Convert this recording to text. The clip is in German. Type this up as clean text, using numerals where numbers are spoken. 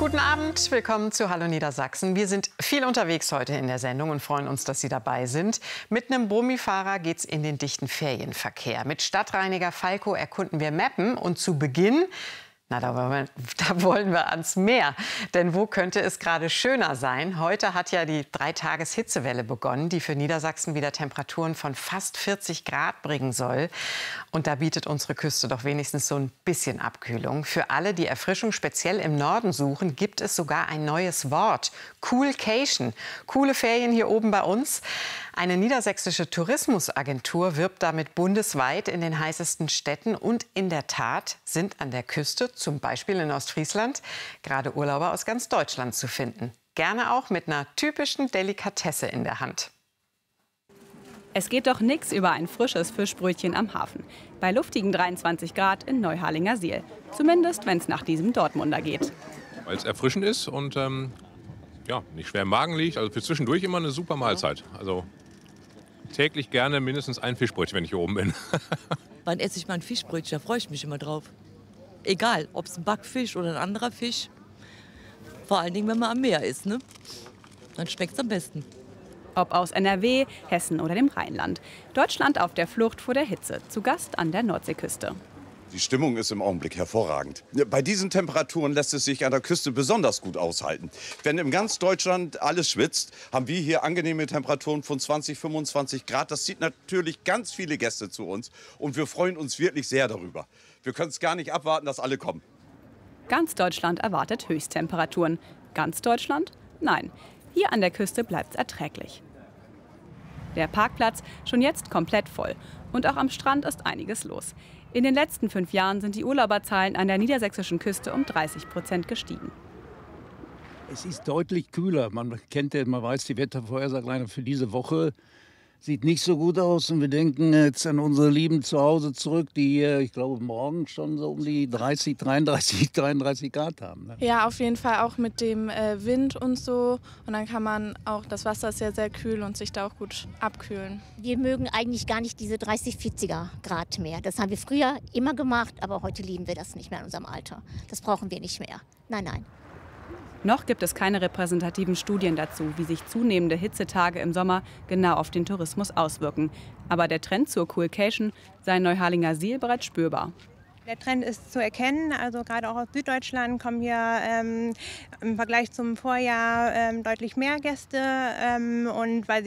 Guten Abend, willkommen zu Hallo Niedersachsen. Wir sind viel unterwegs heute in der Sendung und freuen uns, dass Sie dabei sind. Mit einem Brummifahrer geht's in den dichten Ferienverkehr. Mit Stadtreiniger Falco erkunden wir Meppen und zu Beginn, da wollen wir ans Meer. Denn wo könnte es gerade schöner sein? Heute hat ja die 3-Tages-Hitzewelle begonnen, die für Niedersachsen wieder Temperaturen von fast 40 Grad bringen soll. Und da bietet unsere Küste doch wenigstens so ein bisschen Abkühlung. Für alle, die Erfrischung speziell im Norden suchen, gibt es sogar ein neues Wort. Coolcation. Coole Ferien hier oben bei uns. Eine niedersächsische Tourismusagentur wirbt damit bundesweit in den heißesten Städten. Und in der Tat sind an der Küste, zum Beispiel in Ostfriesland, gerade Urlauber aus ganz Deutschland zu finden. Gerne auch mit einer typischen Delikatesse in der Hand. Es geht doch nichts über ein frisches Fischbrötchen am Hafen. Bei luftigen 23 Grad in Neuharlinger Siel. Zumindest, wenn es nach diesem Dortmunder geht. Weil es erfrischend ist und nicht schwer im Magen liegt. Also für zwischendurch immer eine super Mahlzeit. Also täglich gerne mindestens ein Fischbrötchen, wenn ich hier oben bin. Wann esse ich mal ein Fischbrötchen? Da freue ich mich immer drauf. Egal, ob es ein Backfisch oder ein anderer Fisch. Vor allen Dingen, wenn man am Meer ist, ne? Dann schmeckt es am besten. Ob aus NRW, Hessen oder dem Rheinland. Deutschland auf der Flucht vor der Hitze. Zu Gast an der Nordseeküste. Die Stimmung ist im Augenblick hervorragend. Bei diesen Temperaturen lässt es sich an der Küste besonders gut aushalten. Wenn in ganz Deutschland alles schwitzt, haben wir hier angenehme Temperaturen von 20, 25 Grad. Das zieht natürlich ganz viele Gäste zu uns und wir freuen uns wirklich sehr darüber. Wir können es gar nicht abwarten, dass alle kommen. Ganz Deutschland erwartet Höchsttemperaturen. Ganz Deutschland? Nein. Hier an der Küste bleibt es erträglich. Der Parkplatz schon jetzt komplett voll. Und auch am Strand ist einiges los. In den letzten 5 Jahren sind die Urlauberzahlen an der niedersächsischen Küste um 30% gestiegen. Es ist deutlich kühler. Man weiß die Wettervorhersage für diese Woche sieht nicht so gut aus. Und wir denken jetzt an unsere Lieben zu Hause zurück, die, ich glaube, morgen schon so um die 33 Grad haben. Ne? Ja, auf jeden Fall auch mit dem Wind und so. Und dann kann man auch, das Wasser ist ja sehr kühl und sich da auch gut abkühlen. Wir mögen eigentlich gar nicht diese 30, 40er Grad mehr. Das haben wir früher immer gemacht, aber heute lieben wir das nicht mehr in unserem Alter. Das brauchen wir nicht mehr. Nein, nein. Noch gibt es keine repräsentativen Studien dazu, wie sich zunehmende Hitzetage im Sommer genau auf den Tourismus auswirken. Aber der Trend zur Coolcation sei in Neuharlinger Siel bereits spürbar. Der Trend ist zu erkennen, also gerade auch aus Süddeutschland kommen hier im Vergleich zum Vorjahr deutlich mehr Gäste und weil sie